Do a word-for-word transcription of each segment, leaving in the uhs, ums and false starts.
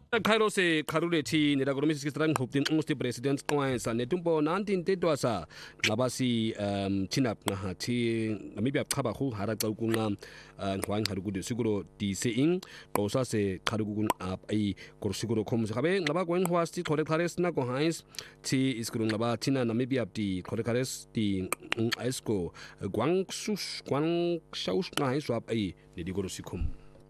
Cairo se Karuleti niragomis kisran huptin umusti president Owen sa netumpo nineteen tetwasa ngabasi um chinap nga ti namibia khaba khu haraka kunga ngwang harugudu siguro di seing kosa se kharugun ap ai korsiguro khom sabe ngaba gwen hwasti thore thares na ko hais ti iskuru ngaba tina namibia di thore thares di aisko gwang sus gwang shaus na hais ap ai nedigoro sikum.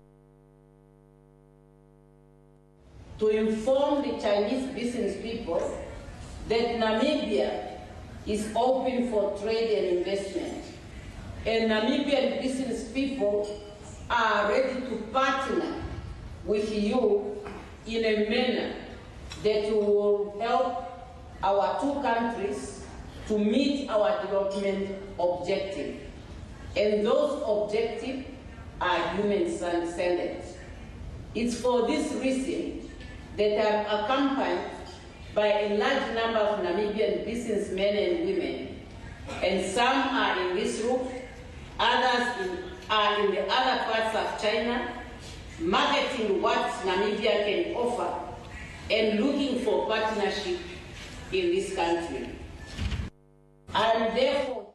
To inform the Chinese business people that Namibia is open for trade and investment. And Namibian business people are ready to partner with you in a manner that will help our two countries to meet our development objective. And those objectives are human-centered. It's for this reason that I'm accompanied by a large number of Namibian businessmen and women, and some are in this room, others in, are in the other parts of China, marketing what Namibia can offer and looking for partnership in this country. And therefore,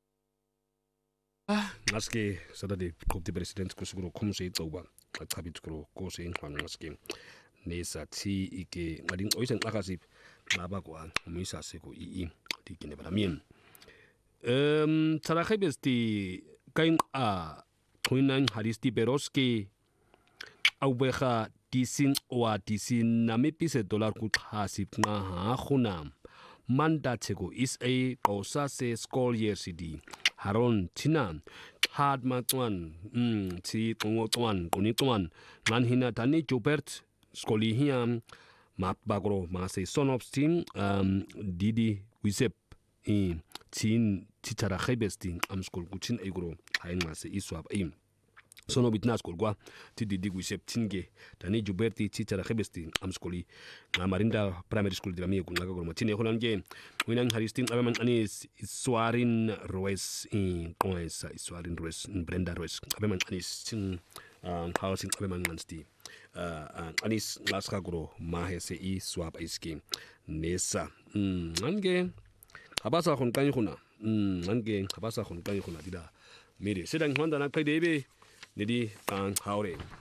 Naske sadade kopti president ko siguro komse tsoba tabit ko ko se ngwan naske nesa ti ike ngading oisen akasip ngaba kwa umisa seko ii dikine balamien um tarakhebesti kain a tuinan haristi peroski aubeja disin wa disin namipise dollar ku khasip na ha khuna manda chego is a qosa se school year city haron tina hard matwan mm ti tongo twan kuni twan ngan hina tani jobert skoli hiam map bagro mase son of team um didi wisep in tin titara khebestin am skol gutin egro hain mase iswab im sono bitna skol gwa ti didi wisep tinge tani juberti titara khebestin am skoli ngamarinda primary school dilami ku ngaga gro matine holan ge winan haristin abeman anis iswarin roes in koesa iswarin roes brenda roes abeman anis tin housing abeman ngansti uh anis laska gro mahese i swap iski nesa mm ange habasa khon kan khuna mm ange habasa khon kan khuna dida mere sedang hwanda na kai debe nidi kan haure